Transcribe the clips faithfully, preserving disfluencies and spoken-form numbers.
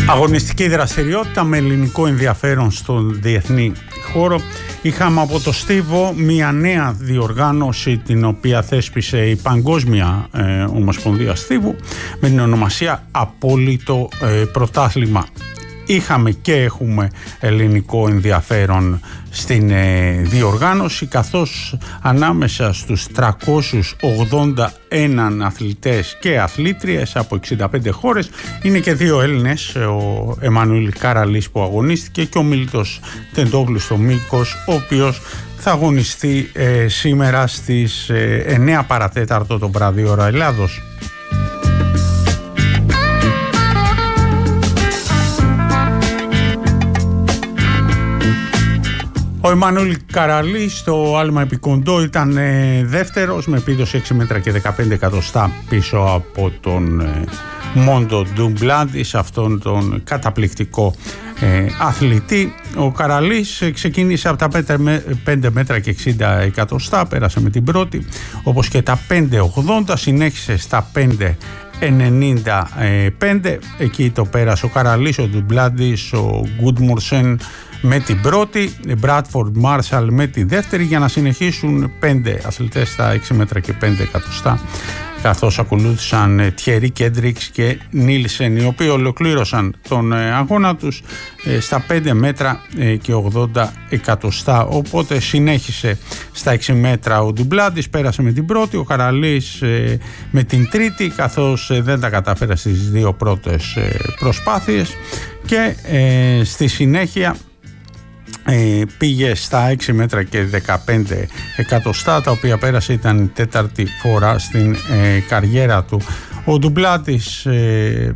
Αγωνιστική δραστηριότητα με ελληνικό ενδιαφέρον στον διεθνή χώρο. Είχαμε από το Στίβο μια νέα διοργάνωση την οποία θέσπισε η Παγκόσμια ε, Ομοσπονδία Στίβου με την ονομασία Απόλυτο ε, Πρωτάθλημα. Είχαμε και έχουμε ελληνικό ενδιαφέρον στην ε, διοργάνωση, καθώς ανάμεσα στους τριακόσιους ογδόντα ένα αθλητές και αθλήτριες από εξήντα πέντε χώρες είναι και δύο Έλληνες, ο Εμμανουήλ Καραλής που αγωνίστηκε και ο Μίλτος Τεντόγλου στο μήκος, ο οποίος θα αγωνιστεί ε, σήμερα στις ε, εννέα παρατέταρτο το βράδυ ώρα Ελλάδος. Ο Εμμανουήλ Καραλής στο άλμα επικοντό ήταν ε, δεύτερος με επίδοση έξι μέτρα και δεκαπέντε εκατοστά πίσω από τον ε, Μόντο Ντουμπλάντι, αυτόν τον καταπληκτικό ε, αθλητή. Ο Καραλής ε, ξεκίνησε από τα πέντε μέτρα και εξήντα εκατοστά, πέρασε με την πρώτη, όπως και τα πέντε ογδόντα, συνέχισε στα πέντε ενενήντα πέντε, εκεί το πέρασε ο Καραλής, ο Ντουμπλάντις, ο Γκούντμουρσεν με την πρώτη, Μπράτφορντ Μάρσαλ με τη δεύτερη, για να συνεχίσουν πέντε αθλητές στα έξι μέτρα και πέντε εκατοστά, καθώς ακολούθησαν Τιέρι Κέντριξ και Νίλσεν, οι οποίοι ολοκλήρωσαν τον αγώνα τους στα πέντε μέτρα και ογδόντα εκατοστά. Οπότε συνέχισε στα έξι μέτρα ο Ντουμπλάντις, πέρασε με την πρώτη, ο Καραλής με την τρίτη, καθώς δεν τα κατάφερε στις δύο πρώτες προσπάθειες, και στη συνέχεια Ε, πήγε στα έξι μέτρα και δεκαπέντε εκατοστά, τα οποία πέρασε, ήταν η τέταρτη φορά στην ε, καριέρα του. Ο Ντουμπλάντις, ε,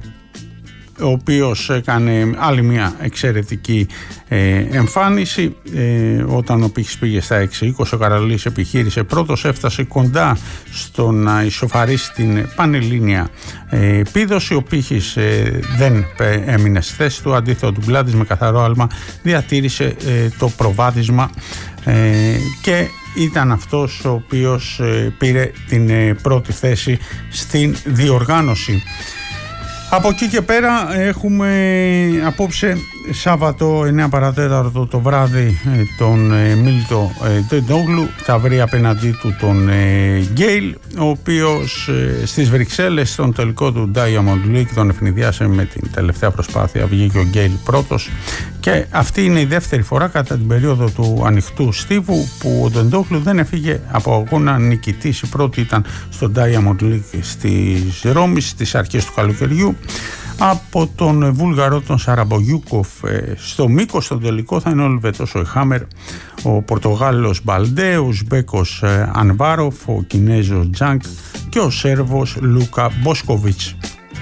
ο οποίος έκανε άλλη μια εξαιρετική ε, εμφάνιση, ε, όταν ο Πύχης πήγε στα έξι είκοσι, ο Καραλής επιχείρησε πρώτος, έφτασε κοντά στο να ισοφαρίσει την πανελλήνια ε, επίδοση. Ο Πύχης ε, δεν έμεινε στη θέση του, αντίθετα ο Ντουμπλάντις με καθαρό άλμα διατήρησε ε, το προβάδισμα ε, και ήταν αυτός ο οποίος ε, πήρε την ε, πρώτη θέση στην διοργάνωση. Από εκεί και πέρα έχουμε απόψε Σάββατο εννέα παρατέταρτο το βράδυ τον ε, Μίλτο ε, Τεντόγλου, θα βρει απέναντί του τον ε, Γκέιλ, ο οποίος ε, στις Βρυξέλλες στον τελικό του Diamond League τον ευνηδιάσε με την τελευταία προσπάθεια, βγήκε ο Γκέιλ πρώτος, και αυτή είναι η δεύτερη φορά κατά την περίοδο του ανοιχτού στίβου που ο Τεντόγλου δεν έφυγε από αγώνα νικητής. Η πρώτη ήταν στο Diamond League στις Ρώμης στις αρχές του καλοκαιριού από τον Βούλγαρο τον Σαραμπογιούκοφ. Στο μήκος στον τελικό θα είναι ο Ελβετός ο Εχάμερ, ο Πορτογάλος Μπαλντέ, ο Ουσμπέκος Ανβάροφ, ο Κινέζος Τζάνκ και ο Σέρβος Λούκα Μποσκοβίτς.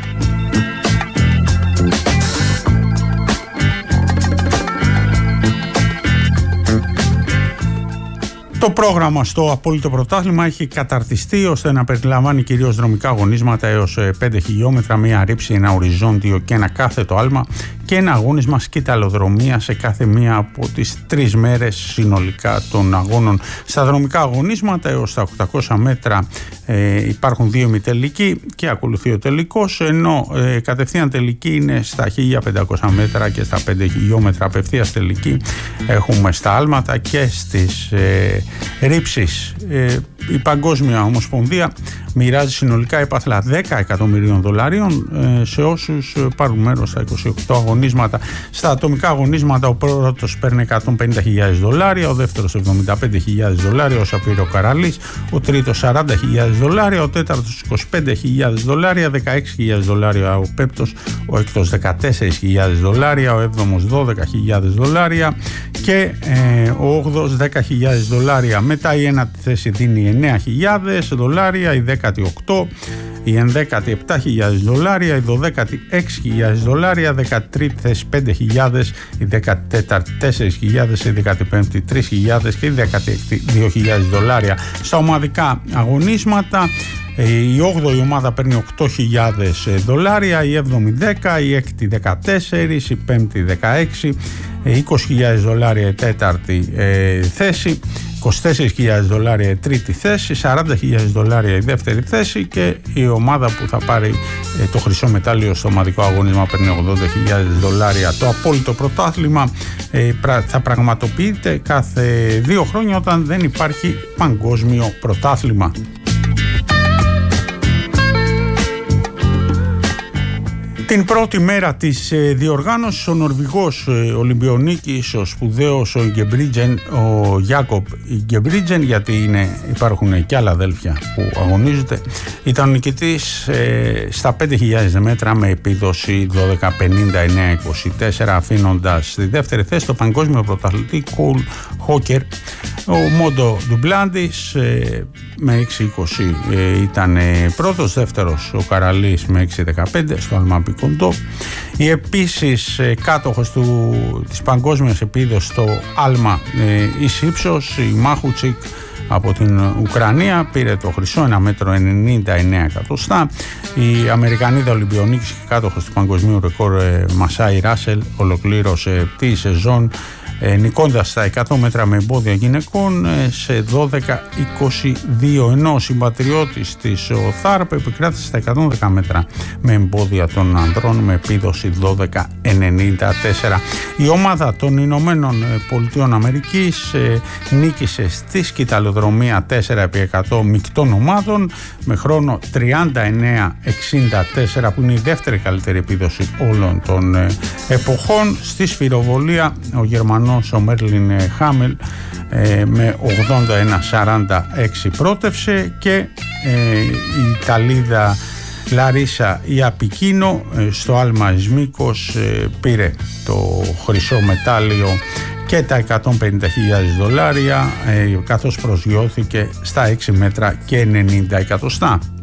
Το πρόγραμμα στο Απόλυτο Πρωτάθλημα έχει καταρτιστεί ώστε να περιλαμβάνει κυρίως δρομικά αγωνίσματα έως πέντε χιλιόμετρα, μία ρήψη, ένα οριζόντιο και ένα κάθετο άλμα και ένα αγώνισμα σκυταλοδρομία σε κάθε μία από τις τρεις μέρες συνολικά των αγώνων. Στα δρομικά αγωνίσματα έως τα οκτακόσια μέτρα ε, υπάρχουν δύο ημιτελικοί και ακολουθεί ο τελικός, ενώ ε, κατευθείαν τελική είναι στα χίλια πεντακόσια μέτρα και στα πέντε χιλιόμετρα. Απευθείας τελική έχουμε στα άλματα και στις ε, ρήψεις. Ε, η Παγκόσμια Ομοσπονδία μοιράζει συνολικά έπαθλα δέκα εκατομμυρίων δολαρίων ε, σε όσους πάρουν μέρος στα είκοσι οκτώ αγωνίσματα. Στα ατομικά αγωνίσματα ο πρώτος παίρνει εκατόν πενήντα χιλιάδες δολάρια, ο δεύτερος εβδομήντα πέντε χιλιάδες δολάρια, όσα πήρε ο Καραλής, ο τρίτος σαράντα χιλιάδες δολάρια, ο τέταρτος είκοσι πέντε χιλιάδες δολάρια, δεκαέξι χιλιάδες δολάρια ο πέμπτος, ο έκτος δεκατέσσερις χιλιάδες δολάρια, ο έβδομος δώδεκα χιλιάδες δολάρια και ε, ο όγδοος δέκα χιλιάδες δολάρια. Μετά η ένατη θέση δίνει εννέα χιλιάδες δολάρια, η δέκατη οκτώ, η ενδέκατη επτά χιλιάδες δολάρια, η δωδέκατη έξι χιλιάδες δολάρια, δεκατρίτη θέση πέντε χιλιάδες, η δεκατέταρτη τέσσερις χιλιάδες, η δεκαπέμπτη τρεις χιλιάδες και η δέκατη έκτη δύο χιλιάδες δολάρια. Στα ομαδικά αγωνίσματα η όγδοη ομάδα παίρνει οκτώ χιλιάδες δολάρια, η έβδομη δέκα, η έκτη δεκατέσσερα, η πέμπτη δεκαέξι, είκοσι χιλιάδες δολάρια η τέταρτη ε, θέση, είκοσι τέσσερις χιλιάδες δολάρια η τρίτη θέση, σαράντα χιλιάδες δολάρια η δεύτερη θέση και η ομάδα που θα πάρει ε, το χρυσό μετάλλιο στο ομαδικό αγωνίσμα παίρνει ογδόντα χιλιάδες δολάρια. Το απόλυτο πρωτάθλημα ε, θα πραγματοποιείται κάθε δύο χρόνια όταν δεν υπάρχει παγκόσμιο πρωτάθλημα. Την πρώτη μέρα της διοργάνωσης ο Νορβηγός Ολυμπιονίκης, ο σπουδαίος ο Γκεμπρίτζεν, ο Γιάκοπ Γκεμπρίτζεν, γιατί είναι, υπάρχουν και άλλα αδέλφια που αγωνίζονται, ήταν ο νικητής ε, στα πέντε χιλιάδες μέτρα με επίδοση δώδεκα πενήντα εννέα είκοσι τέσσερα, αφήνοντας στη δεύτερη θέση το παγκόσμιο πρωταθλητή Κολ Χόκερ. Ο Μόντο Ντουμπλάντης ε, με έξι είκοσι ε, ήταν ε, πρώτος, δεύτερος ο Καραλής με έξι δεκαπέντε στο άλμα πικοντό. Η επίσης ε, κάτοχος του, της παγκόσμιας επίδοσης στο άλμα ε, εις ύψος, η Μάχουτσικ από την Ουκρανία, πήρε το χρυσό, ένα μέτρο ενενήντα εννέα εκατοστά. Η Αμερικανίδα Ολυμπιονίκης και κάτοχος του παγκοσμίου ρεκόρ ε, Μασάι Ράσελ ολοκλήρωσε τη σεζόν Ε, νικώντας τα εκατό μέτρα με εμπόδια γυναικών ε, σε δώδεκα είκοσι δύο, ενώ ο συμπατριώτης της ο Θάρπ επικράτησε στα εκατόν δέκα μέτρα με εμπόδια των ανδρών με επίδοση δώδεκα ενενήντα τέσσερα. Η ομάδα των Ηνωμένων Πολιτειών Αμερικής ε, νίκησε στη σκηταλοδρομία τέσσερα επί εκατό μεικτών ομάδων με χρόνο τριάντα εννέα εξήντα τέσσερα, που είναι η δεύτερη καλύτερη επίδοση όλων των ε, εποχών. Στη σφυροβολία ο Γερμανός ο Μέρλιν Χάμελ ε, με ογδόντα ένα σαράντα έξι πρότευσε και ε, η Ιταλίδα Λαρίσα Ιαπικίνο ε, στο άλμα εις μήκος ε, πήρε το χρυσό μετάλλιο και τα εκατόν πενήντα χιλιάδες δολάρια ε, καθώς προσγειώθηκε στα έξι μέτρα και ενενήντα εκατοστά.